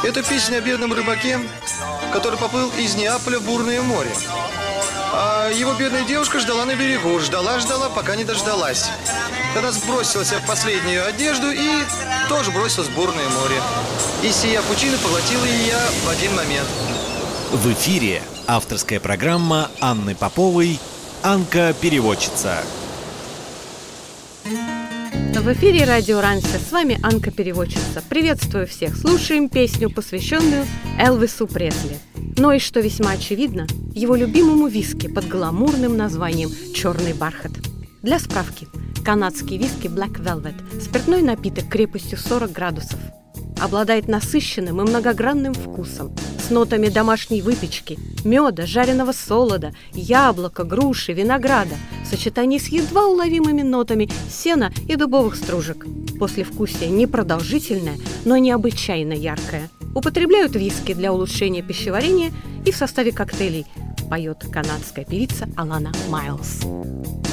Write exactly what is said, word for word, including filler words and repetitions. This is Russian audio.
Это песня о бедном рыбаке, который поплыл из Неаполя в бурное море. А его бедная девушка ждала на берегу, ждала-ждала, пока не дождалась. Тогда сбросила себя в последнюю одежду и тоже бросилась в бурное море. И сия пучина поглотила ее в один момент. В эфире авторская программа Анны Поповой «Анка-переводчица». В эфире радио Раньше. С вами Анка-переводчица. Приветствую всех. Слушаем песню, посвященную Элвису Пресли. Но и что весьма очевидно, его любимому виски под гламурным названием «Черный бархат». Для справки, канадский виски Black Velvet – спиртной напиток крепостью сорок градусов. Обладает насыщенным и многогранным вкусом, с нотами домашней выпечки, меда, жареного солода, яблока, груши, винограда, в сочетании с едва уловимыми нотами сена и дубовых стружек. Послевкусие непродолжительное, но необычайно яркое. Употребляют виски для улучшения пищеварения и в составе коктейлей, поет канадская певица Алана Майлз.